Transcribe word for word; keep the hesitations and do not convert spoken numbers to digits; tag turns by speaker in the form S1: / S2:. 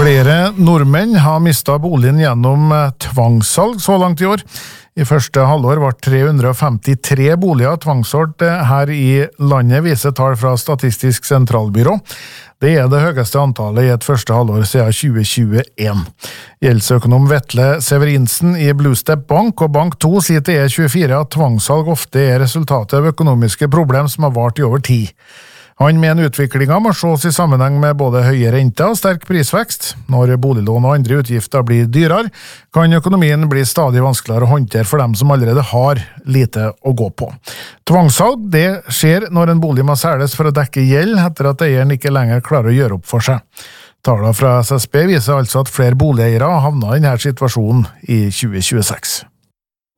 S1: Flere nordmenn har mistet boligen gjennom tvangssalg så langt i år. I første halvår var tre hundre femtitre boliger tvangssolgt her i landet, viser tall fra Statistisk sentralbyrå. Det er det høyeste antallet i et første halvår siden tjue tjueen. Gjeldsøkonom Vetle Severinsen i Bluestep Bank og Bank to sier til E tjuefire at tvangssalg ofte er resultatet av økonomiske problemer som har vart i over tid. Han mener utviklingen må ses i sammenheng med både høye renter og sterk prisvekst. Når boliglån og andre utgifter blir dyrere, kan økonomien bli stadig vanskeligere å håndtere for dem som allerede har lite å gå på. Tvangssalg det skjer når en bolig må selges for å dekke gjeld etter at eieren ikke lenger klarer å gjøre opp for seg. Tallene fra S S B viser altså at flere boligeiere havnet i denne situasjonen i tjue tjueseks.